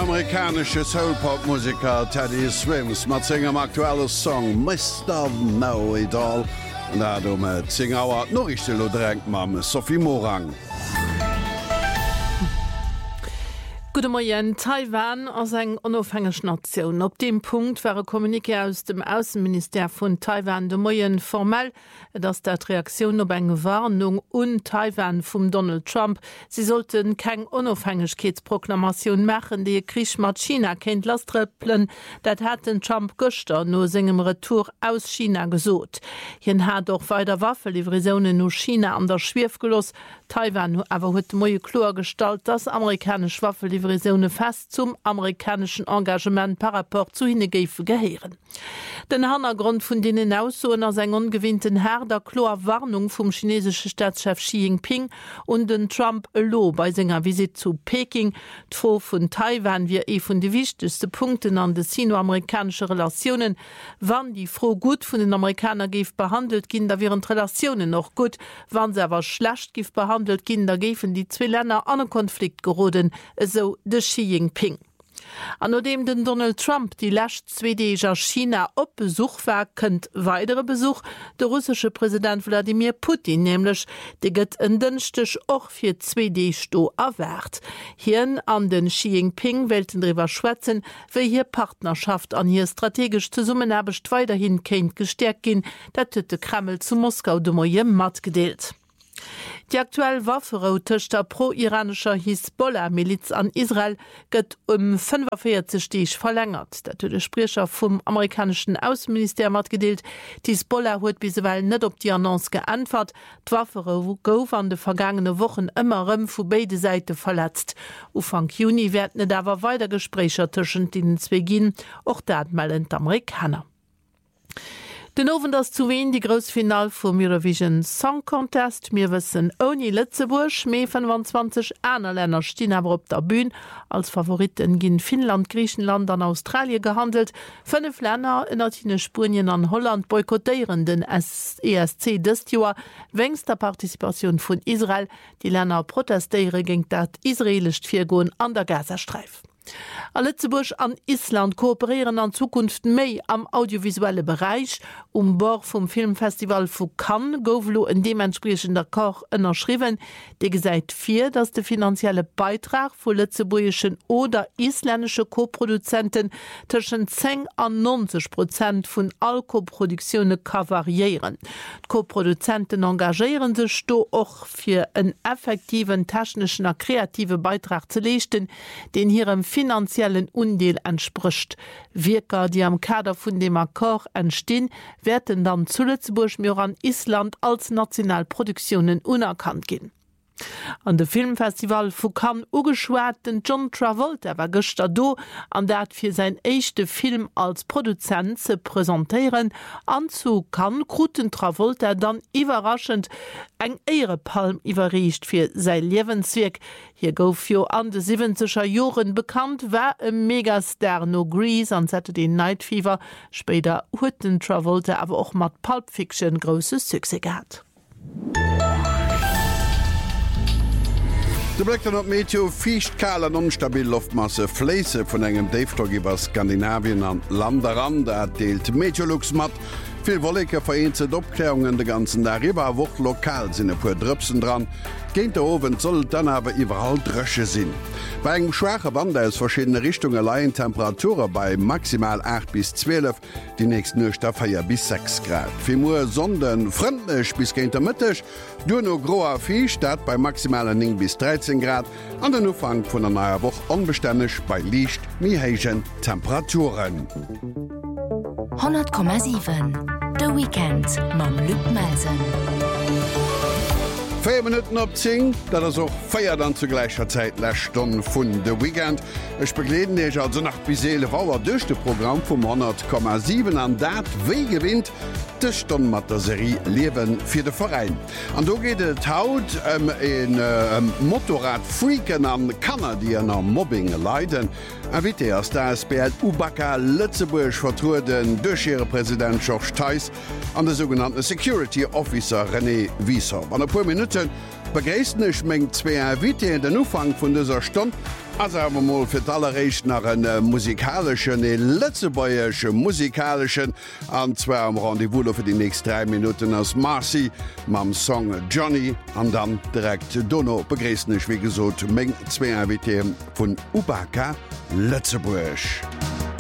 amerikanische Soul-Pop-Musiker Teddy Swims mat engem aktuelle Song Mr. Know It All met Zingauer Norrichte Lodränk mam Sophie Morang. Gute Morgen, Taiwan als eng onofhängig Nation. Op dem Punkt war Kommuniké aus dem Außenminister von Taiwan de Moyen formell, dass dat Reaktion op eng Warnung un Taiwan vum Donald Trump. Sie sollten keng Unabhängigkeitsproklamation machen, die Krieg mat China kennt laströppeln. Dat hat den Trump Göster no segem Retour aus China gesot. Hien hat doch weiter Waffenlivrationen no China an der Schwierf gelos. Taiwan aber huet moie klar gestalt, dass amerikasch Waffenlivrationen fest zum amerikanischen Engagement par rapport zu hinnegefe geheieren. Den Hintergrund vun denen Aussoner seg ungewinnten Herr der Warnung vom chinesische Staatschef Xi Jinping und den Trump lo bei senger Visit zu Peking. D'Fo vun Taiwan wie vun de wichtigste Punkten an de sino-amerikanische Relationen. Wann die froh gut vun den Amerikaner gif behandelt gin, da wären Relationen noch gut, wann se aber schlecht gif behandelt gin, da gefen die zwei Länder an Konflikt geroden, so de Xi Jinping. Annodem den Donald Trump die lächt 2Dger China op Besuch war, kënnt weitere Besuch der russische Präsident Wladimir Putin, nämlich de gëtt en dënchtech och fir 2D-Sto erwärt. Hien an den Xi Jinping welten drüber schwätzen, wie hier Partnerschaft an hier strategisch zu summen erbecht weiterhin kennt gestärkt gin, dat de Kreml zu Moskau de Moje mat gedeelt. Die aktuelle Waffenrau tëcht der pro-iranischer Hisbollah-Miliz an Israel gëtt 45 Stich verlängert. Dat de Sprecher vum amerikanischen Außenministerium mat gedeelt. Die Hisbollah huet biseweilen net op die Annonce geantwort. D'Waffenrau gouf an de vergangene Wochen ëmmerëm vu beide Seite verletzt. Ufang Juni werden dawer weiter Gesprächer tschen denen zwe gin, och dat mellen d'Amerikaner. Den Ofen das zu wen die Großfinal vom Eurovision Song Contest. Wir wissen Oni Lützeburg, mehr 25 andere Länder stehen aber auf der Bühne. Als Favoriten gehen Finnland, Griechenland und Australien gehandelt. 5 Länder in Argentinien, Spanien und Holland boykottieren den ESC des Jahr. Wegen der Partizipation von Israel. Die Länder protestieren gegen das israelische Viergehen an der Gazastreifen. Lützeburg an Island kooperieren an Zukunft méi am audiovisuelle Bereich. Bord vom Filmfestival vu Cannes gouflo en dementsprechender Koch ënnerschriwen, de gesäit 4, dass de finanzielle Beitrag vu lützeburgischen oder isländische Koproduzenten tschen 10 an 90% vun all Koproduktionune ka variieren. Koproduzenten engagieren sech sto och fir en effektiven technischen a kreative Beitrag zu leisten, den ihrem finanziellen Undeel entspricht. Wirker, die am Kader vun dem Akkor entstehen, werden dann zu Lützeburg mir an Island als Nationalproduktionen unerkannt gehen. An de Filmfestival vu Cannes ugeschwerten John Travolta war gestern do, an dat fir sein echte Film als Produzent ze präsentieren, an zu Cannes kruten Travolta dann überraschend eng Ehrepalm überreicht fir sein Lebenswerk. Hier gouf jo an de 70er Joren bekannt, war e Megastar no Grease an Saturday Night Fever. Später huet den Travolta aber auch mat Pulp Fiction grosses Succès gehabt. De Blackton op Meteo ficht kal an onstabil Luftmasse Fläise vun engem Davetog iwwer Skandinavien an Landerrand, deelt Meteorlux mat. Viel Wolleke vereinzelt Opklärungen de ganzen Dariwer woch lokal sinne puer Drëpsen dran. Geint der Owen soll dann aber überall drösche sinn. Bei engem schwache Wander aus verschiedene Richtungen leiien Temperaturen bei maximal 8 bis 12, die nächsten Nöstaffer bis 6 Grad. Vielmur Sonden freundlich bis geint der Mittag, du no groer Viehstadt bei maximalen 9 bis 13 Grad, an den Ufang von der neuer Woche unbeständig bei Licht mihéigen Temperaturen. 100,7 The Weekend mam Luc Melsen. 4 Minuten op 10, dat er auch feiert dann zu gleicher Zeit Lächton vun de Weekend. Ech begleden eich also nach Biseele Wawer duch de Programm vum 100,7 an dat wéi gewinnt de Stonn mat der Serie Lewen fir de Verein. An do geht et haut en Motorradfreaken an Kanadier am Mobbing leiden. Wit ass der SPL Ubaka Lützeburg vertruden duch ihre Präsident George Theis an der sogenannte Security Officer René Wieser. An der paar Minuten begéisnech még 2 Wit in den Ufang vun dieser Stunde Mal fir allerrecht nach en musikalischen letzebäierschen musikalischen anzwer am Rendevous fir die nächst 3 Minuten ass Marcy mam Song Johnny an dann direkt Donno begreesnech wie gesot még 2 Invité vun Ubaka Lützeburg.